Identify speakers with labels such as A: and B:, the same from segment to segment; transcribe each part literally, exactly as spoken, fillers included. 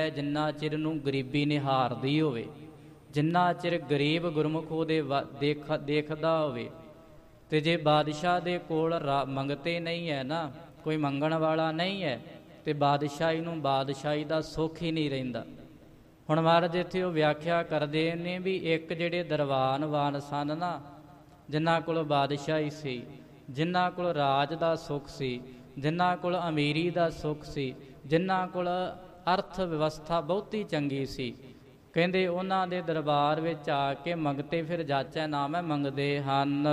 A: ਜਿੰਨਾ ਚਿਰ ਨੂੰ ਗਰੀਬੀ ਨਿਹਾਰਦੀ ਹੋਵੇ, ਜਿੰਨਾ ਚਿਰ ਗਰੀਬ ਗੁਰਮੁਖ ਉਹਦੇ ਦੇਖ ਦੇਖਦਾ ਹੋਵੇ। ਤੇ ਜੇ ਬਾਦਸ਼ਾਹ ਦੇ ਕੋਲ ਰਾ ਮੰਗਤੇ ਨਹੀਂ ਹੈ ਨਾ, ਕੋਈ ਮੰਗਣ ਵਾਲਾ ਨਹੀਂ ਹੈ, ਤੇ ਬਾਦਸ਼ਾਹੀ ਨੂੰ ਬਾਦਸ਼ਾਹੀ ਦਾ ਸੁੱਖ ਹੀ ਨਹੀਂ ਰਹਿੰਦਾ। ਹੁਣ ਮਹਾਰਾਜ ਇੱਥੇ ਉਹ ਵਿਆਖਿਆ ਕਰਦੇ ਨੇ ਵੀ ਇੱਕ ਜਿਹੜੇ ਦਰਬਾਨਵਾਨ ਸਨ ਨਾ, ਜਿਨ੍ਹਾਂ ਕੋਲ ਬਾਦਸ਼ਾਹੀ ਸੀ, ਜਿਨ੍ਹਾਂ ਕੋਲ ਰਾਜ ਦਾ ਸੁੱਖ ਸੀ, ਜਿਨ੍ਹਾਂ ਕੋਲ ਅਮੀਰੀ ਦਾ ਸੁੱਖ ਸੀ, ਜਿਨ੍ਹਾਂ ਕੋਲ ਅਰਥ ਵਿਵਸਥਾ ਬਹੁਤੀ ਚੰਗੀ ਸੀ, ਕਹਿੰਦੇ ਉਹਨਾਂ ਦੇ ਦਰਬਾਰ ਵਿੱਚ ਆ ਕੇ ਮੰਗਤੇ ਫਿਰ ਜਾਚੈ ਨਾਮ ਹੈ ਮੰਗਦੇ ਹਨ।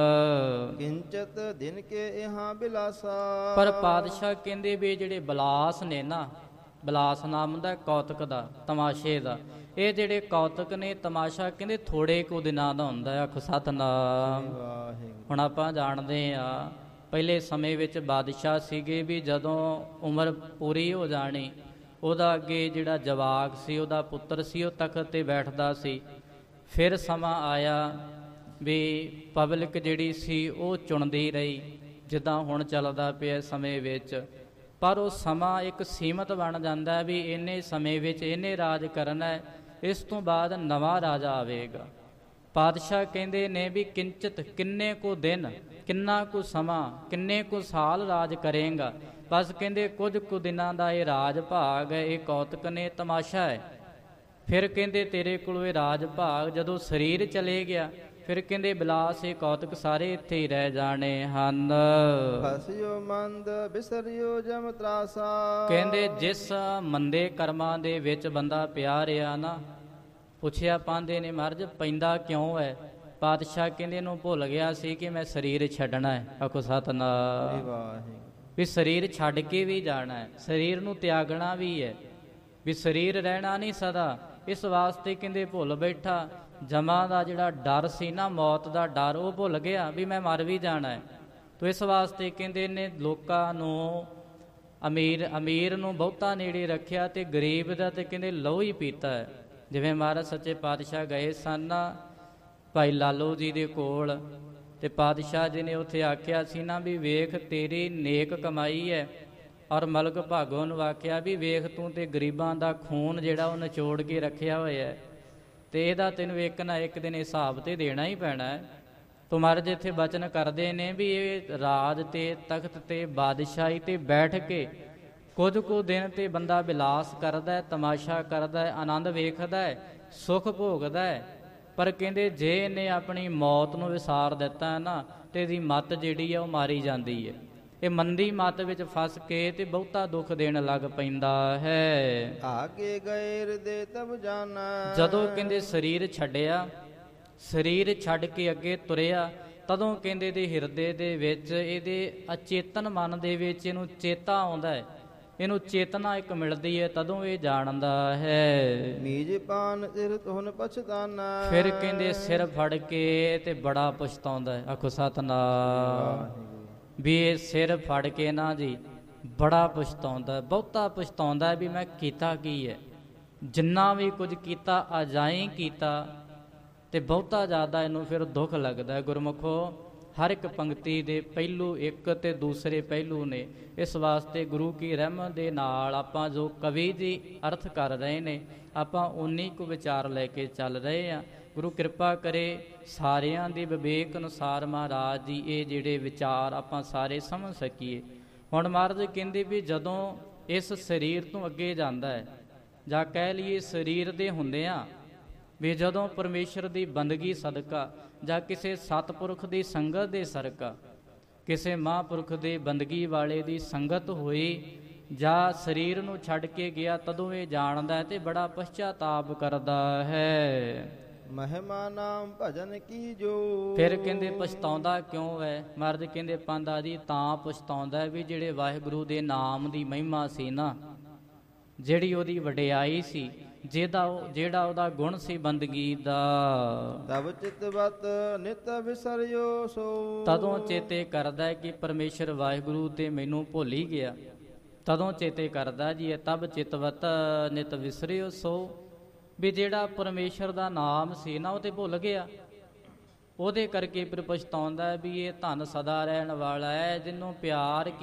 B: ਕਿੰਚਤ ਦਿਨ ਕੇ ਇਹਾਂ ਬਿਲਾਸਾ।
A: ਪਰ ਪਾਤਸ਼ਾਹ ਕਹਿੰਦੇ ਵੀ ਜਿਹੜੇ ਬਿਲਾਸ ਨੇ ਨਾ, ਬਿਲਾਸ ਨਾਮ ਹੁੰਦਾ ਕੌਤਕ ਦਾ, ਤਮਾਸ਼ੇ ਦਾ, ਇਹ ਜਿਹੜੇ ਕੌਤਕ ਨੇ ਤਮਾਸ਼ਾ ਕਹਿੰਦੇ ਥੋੜੇ ਕੁ ਦਿਨਾਂ ਦਾ ਹੁੰਦਾ। ਆਖੋ ਸਤਿਨਾਮ। ਹੁਣ ਆਪਾਂ ਜਾਣਦੇ ਹਾਂ ਪਹਿਲੇ ਸਮੇਂ ਵਿੱਚ ਬਾਦਸ਼ਾਹ ਸੀਗੇ ਵੀ ਜਦੋਂ ਉਮਰ ਪੂਰੀ ਹੋ ਜਾਣੀ, ਉਹਦਾ ਅੱਗੇ ਜਿਹੜਾ ਜਵਾਕ ਸੀ, ਉਹਦਾ ਪੁੱਤਰ ਸੀ, ਉਹ ਤਖਤ 'ਤੇ ਬੈਠਦਾ ਸੀ। ਫਿਰ ਸਮਾਂ ਆਇਆ ਵੀ ਪਬਲਿਕ ਜਿਹੜੀ ਸੀ ਉਹ ਚੁਣਦੀ ਰਹੀ, ਜਿੱਦਾਂ ਹੁਣ ਚੱਲਦਾ ਪਿਆ ਸਮੇਂ ਵਿੱਚ। ਪਰ ਉਹ ਸਮਾਂ ਇੱਕ ਸੀਮਤ ਬਣ ਜਾਂਦਾ ਵੀ ਇੰਨੇ ਸਮੇਂ ਵਿੱਚ ਇਹਨੇ ਰਾਜ ਕਰਨਾ, ਇਸ ਤੋਂ ਬਾਅਦ ਨਵਾਂ ਰਾਜਾ ਆਵੇਗਾ। ਪਾਤਸ਼ਾਹ ਕਹਿੰਦੇ ਨੇ ਵੀ ਕਿੰਚਿਤ, ਕਿੰਨੇ ਕੁ ਦਿਨ, ਕਿੰਨਾ ਕੁ ਸਮਾਂ, ਕਿੰਨੇ ਕੁ ਸਾਲ ਰਾਜ ਕਰੇਗਾ। ਬਸ ਕਹਿੰਦੇ ਕੁਝ ਕੁ ਦਿਨਾਂ ਦਾ ਇਹ ਰਾਜ ਭਾਗ ਹੈ, ਇਹ ਕੌਤਕ ਨੇ, ਤਮਾਸ਼ਾ ਹੈ। ਫਿਰ ਕਹਿੰਦੇ ਤੇਰੇ ਕੋਲ ਇਹ ਰਾਜ ਭਾਗ ਜਦੋਂ ਸਰੀਰ ਚਲੇ ਗਿਆ, ਫਿਰ ਕਹਿੰਦੇ ਬਿਲਾਸ ਇਹ ਕੌਤਕ ਸਾਰੇ ਇੱਥੇ ਹੀ ਰਹਿ ਜਾਣੇ ਹਨ।
B: ਫਸਿਓ ਮੰਦ ਬਿਸਰਿਓ ਜਮ ਤਰਾਸਾ।
A: ਕਹਿੰਦੇ ਜਿਸ ਮੰਦੇ ਕਰਮਾਂ ਦੇ ਵਿੱਚ ਬੰਦਾ ਪਿਆ ਰਿਹਾ ਨਾ, ਪੁੱਛਿਆ ਪਾਂਦੇ ਨੇ ਮਹਾਰਾਜ ਪੈਂਦਾ ਕਿਉਂ ਹੈ? ਪਾਤਸ਼ਾਹ ਕਹਿੰਦੇ ਇਹਨੂੰ ਭੁੱਲ ਗਿਆ ਸੀ ਕਿ ਮੈਂ ਸਰੀਰ ਛੱਡਣਾ ਹੈ। ਆਖੋ ਸਤਿਨਾਮ। ਵੀ ਸਰੀਰ ਛੱਡ ਕੇ ਵੀ ਜਾਣਾ ਹੈ, ਸਰੀਰ ਨੂੰ ਤਿਆਗਣਾ ਵੀ ਹੈ, ਵੀ ਸਰੀਰ ਰਹਿਣਾ ਨਹੀਂ ਸਦਾ। ਇਸ ਵਾਸਤੇ ਕਹਿੰਦੇ ਭੁੱਲ ਬੈਠਾ। ਜਮਾ ਦਾ ਜਿਹੜਾ ਡਰ ਸੀ ਨਾ, ਮੌਤ ਦਾ ਡਰ, ਉਹ ਭੁੱਲ ਗਿਆ ਵੀ ਮੈਂ ਮਰ ਵੀ ਜਾਣਾ ਹੈ। ਤੋ ਇਸ ਵਾਸਤੇ ਕਹਿੰਦੇ ਨੇ ਲੋਕਾਂ ਨੂੰ, ਅਮੀਰ ਅਮੀਰ ਨੂੰ ਬਹੁਤਾ ਨੇੜੇ ਰੱਖਿਆ ਤੇ ਗਰੀਬ ਦਾ ਤੇ ਕਹਿੰਦੇ ਲਹੂ ਹੀ ਪੀਤਾ ਹੈ। ਜਿਵੇਂ ਮਹਾਰਾਜ ਸੱਚੇ ਪਾਤਸ਼ਾਹ ਗਏ ਸਨ ਭਾਈ ਲਾਲੋ ਜੀ ਦੇ ਕੋਲ, ਤੇ ਪਾਤਸ਼ਾਹ ਜੀ ਨੇ ਉੱਥੇ ਆਖਿਆ ਸੀ ਨਾ ਵੀ ਵੇਖ ਤੇਰੀ ਨੇਕ ਕਮਾਈ ਹੈ। ਔਰ ਮਲਕ ਭਾਗੋ ਨੂੰ ਆਖਿਆ ਵੀ ਵੇਖ ਤੂੰ ਤੇ ਗਰੀਬਾਂ ਦਾ ਖੂਨ ਜਿਹੜਾ ਉਹ ਨਿਚੋੜ ਕੇ ਰੱਖਿਆ ਹੋਇਆ, ਤੇ ਇਹਦਾ ਤੈਨੂੰ ਇੱਕ ਨਾ ਇੱਕ ਦਿਨ ਹਿਸਾਬ ਤੇ ਦੇਣਾ ਹੀ ਪੈਣਾ ਹੈ। ਤੋ ਮਹਾਰਾਜ ਇੱਥੇ ਬਚਨ ਕਰਦੇ ਨੇ ਵੀ ਇਹ ਰਾਜ ਤੇ ਤਖਤ ਤੇ ਬਾਦਸ਼ਾਹੀ ਤੇ ਬੈਠ ਕੇ ਕੁਝ ਕੁ ਦਿਨ ਤੇ ਬੰਦਾ ਬਿਲਾਸ ਕਰਦਾ, ਤਮਾਸ਼ਾ ਕਰਦਾ, ਆਨੰਦ ਵੇਖਦਾ ਹੈ, ਸੁੱਖ ਭੋਗਦਾ ਹੈ। ਪਰ ਕਹਿੰਦੇ ਜੇ ਇਹਨੇ ਆਪਣੀ ਮੌਤ ਨੂੰ ਵਿਸਾਰ ਦਿੱਤਾ ਹੈ ਨਾ, ਤੇ ਇਹਦੀ ਮੱਤ ਜਿਹੜੀ ਹੈ ਉਹ ਮਾਰੀ ਜਾਂਦੀ ਹੈ। ਇਹ ਮੰਦੀ ਮੱਤ ਵਿੱਚ ਫਸ ਕੇ ਤੇ ਬਹੁਤਾ ਦੁੱਖ ਦੇਣ ਲੱਗ ਪੈਂਦਾ ਹੈ।
B: ਆਗੇ ਗਏ ਹਿਰਦੇ ਤਬ ਜਾਣਾ।
A: ਜਦੋਂ ਕਹਿੰਦੇ ਸਰੀਰ ਛੱਡਿਆ, ਸਰੀਰ ਛੱਡ ਕੇ ਅੱਗੇ ਤੁਰਿਆ, ਤਦੋਂ ਕਹਿੰਦੇ ਦੇ ਹਿਰਦੇ ਦੇ ਵਿੱਚ, ਇਹਦੇ ਅਚੇਤਨ ਮਨ ਦੇ ਵਿੱਚ ਇਹਨੂੰ ਚੇਤਾ ਆਉਂਦਾ ਹੈ, ਇਹਨੂੰ ਚੇਤਨਾ ਇੱਕ ਮਿਲਦੀ ਹੈ, ਤਦੋਂ ਇਹ ਜਾਣਦਾ ਹੈ।
B: ਮੀਜ ਪਾਨ ਸਿਰ ਤੁਹਨ ਪਛਤਾਨਾ।
A: ਫਿਰ ਕਹਿੰਦੇ ਸਿਰ ਫੜ ਕੇ ਤੇ ਬੜਾ ਪਛਤਾਉਂਦਾ ਹੈ। ਆਖੋ ਸਤਿਨਾਮ। ਵੀ ਇਹ ਸਿਰ ਫੜ ਕੇ ਨਾ ਜੀ ਬੜਾ ਪਛਤਾਉਂਦਾ, ਬਹੁਤਾ ਪਛਤਾਉਂਦਾ ਵੀ ਮੈਂ ਕੀਤਾ ਕੀ ਹੈ। ਜਿੰਨਾ ਵੀ ਕੁਝ ਕੀਤਾ ਅਜਾਈਂ ਕੀਤਾ, ਤੇ ਬਹੁਤਾ ਜ਼ਿਆਦਾ ਇਹਨੂੰ ਫਿਰ ਦੁੱਖ ਲੱਗਦਾ। ਗੁਰਮੁਖੋ ਹਰ ਇੱਕ ਪੰਕਤੀ ਦੇ ਪਹਿਲੂ ਇੱਕ ਤੇ ਦੂਸਰੇ ਪਹਿਲੂ ਨੇ। ਇਸ ਵਾਸਤੇ ਗੁਰੂ ਕੀ ਰਹਿਮਤ ਦੇ ਨਾਲ ਆਪਾਂ ਜੋ ਕਵੀ ਜੀ ਅਰਥ ਕਰ ਰਹੇ ਨੇ, ਆਪਾਂ ਉਨੀ ਕੁ ਵਿਚਾਰ ਲੈ ਕੇ ਚੱਲ ਰਹੇ ਹਾਂ। ਗੁਰੂ ਕਿਰਪਾ ਕਰੇ ਸਾਰਿਆਂ ਦੇ ਵਿਵੇਕ ਅਨੁਸਾਰ ਮਹਾਰਾਜ ਜੀ ਇਹ ਜਿਹੜੇ ਵਿਚਾਰ ਆਪਾਂ ਸਾਰੇ ਸਮਝ ਸਕੀਏ। ਹੁਣ ਮਹਾਰਾਜ ਕਹਿੰਦੇ ਵੀ ਜਦੋਂ ਇਸ ਸਰੀਰ ਤੋਂ ਅੱਗੇ ਜਾਂਦਾ ਹੈ, ਜਾਂ ਕਹਿ ਲਈਏ ਸਰੀਰ ਦੇ ਹੁੰਦਿਆਂ ਵੀ ਜਦੋਂ ਪਰਮੇਸ਼ਰ ਦੀ ਬੰਦਗੀ ਸਦਕਾ, ਜਾਂ ਕਿਸੇ ਸਤਿਪੁਰਖ ਦੀ ਸੰਗਤ ਦੇ ਸਰਕਾ, ਕਿਸੇ ਮਹਾਂਪੁਰਖ ਦੇ ਬੰਦਗੀ ਵਾਲੇ ਦੀ ਸੰਗਤ ਹੋਈ, ਜਾਂ ਸਰੀਰ ਨੂੰ ਛੱਡ ਕੇ ਗਿਆ, ਤਦੋਂ ਇਹ ਜਾਣਦਾ ਤੇ ਬੜਾ ਪਛਤਾਪ ਕਰਦਾ ਹੈ।
B: ਮਹਿਮਾ ਨਾਮ ਭਜਨ ਕੀ ਜੋ।
A: ਫਿਰ ਕਹਿੰਦੇ ਪਛਤਾਉਂਦਾ ਕਿਉਂ ਹੈ? ਮਹਾਰਾਜ ਕਹਿੰਦੇ ਪਾਂਦਾ ਜੀ ਤਾਂ ਪਛਤਾਉਂਦਾ ਵੀ ਜਿਹੜੇ ਵਾਹਿਗੁਰੂ ਦੇ ਨਾਮ ਦੀ ਮਹਿਮਾ ਸੀ ਨਾ, ਜਿਹੜੀ ਉਹਦੀ ਵਡਿਆਈ ਸੀ, ਜਿਹਦਾ ਉਹ ਜਿਹੜਾ ਉਹਦਾ ਗੁਣ ਸੀ ਬੰਦਗੀ ਦਾ,
B: ਤਬ ਚਿਤਵਤ ਨਿਤ ਵਿਸਰਿਓ ਸੋ।
A: ਤਦੋਂ ਚੇਤੇ ਕਰਦਾ ਕਿ ਪਰਮੇਸ਼ਰ ਵਾਹਿਗੁਰੂ ਤੇ ਮੈਨੂੰ ਭੁੱਲ ਹੀ ਗਿਆ, ਤਦੋਂ ਚੇਤੇ ਕਰਦਾ ਜੀ ਇਹ ਤਬ ਚਿਤਵਤ ਨਿਤ ਵਿਸਰਿਓ ਸੋ। ਵੀ ਜਿਹੜਾ ਪਰਮੇਸ਼ਰ ਦਾ ਨਾਮ ਸੀ ਨਾ ਉਹ ਤੇ ਭੁੱਲ ਗਿਆ, ਉਹਦੇ ਕਰਕੇ ਫਿਰ ਪਛਤਾਉਂਦਾ ਵੀ ਇਹ ਧਨ ਸਦਾ ਰਹਿਣ ਵਾਲਾ ਹੈ, ਜਿਹਨੂੰ ਪਿਆਰ